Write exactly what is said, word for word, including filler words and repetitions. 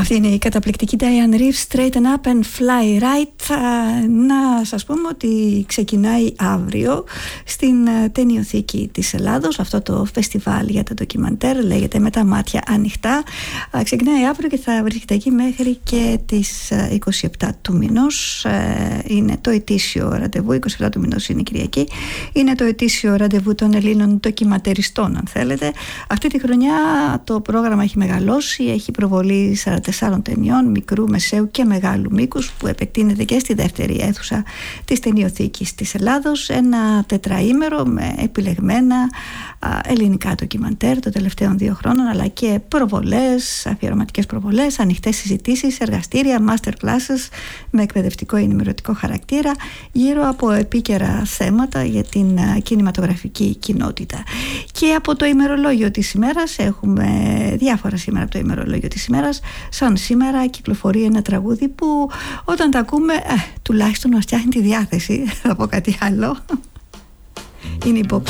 Αυτή είναι η καταπληκτική Diane Reeves, Straighten Up and Fly Right. Να σας πούμε ότι ξεκινάει αύριο στην Ταινιοθήκη της Ελλάδος αυτό το φεστιβάλ για τα ντοκιμαντέρ, λέγεται Με τα μάτια ανοιχτά. Ξεκινάει αύριο και θα βρίσκεται εκεί μέχρι και τις είκοσι επτά του μηνός. Είναι το ετήσιο ραντεβού, είκοσι επτά του μηνός είναι η Κυριακή. Είναι το ετήσιο ραντεβού των Ελλήνων ντοκιματεριστών, αν θέλετε. Αυτή τη χρονιά το πρόγραμμα έχει μεγαλώσει, έχει προβολή σαράντα τεσσάρων ταινιών μικρού, μεσαίου και μεγάλου μήκους, που επεκτείνεται και στη δεύτερη αίθουσα της Ταινιοθήκης της Ελλάδος. Ένα τετραήμερο με επιλεγμένα α, ελληνικά ντοκιμαντέρ των τελευταίων δύο χρόνων, αλλά και προβολές, αφιερωματικές προβολές, ανοιχτές συζητήσεις, εργαστήρια, master classes με εκπαιδευτικό ή ενημερωτικό χαρακτήρα γύρω από επίκαιρα θέματα για την α, κινηματογραφική κοινότητα. Και από το ημερολόγιο της ημέρας έχουμε διάφορα σήμερα από το ημερολόγιο της ημέρας. Σαν σήμερα κυκλοφορεί ένα τραγούδι που όταν τα ακούμε ε, τουλάχιστον μας φτιάχνει τη διάθεση. Θα πω κάτι άλλο. Είναι η Bob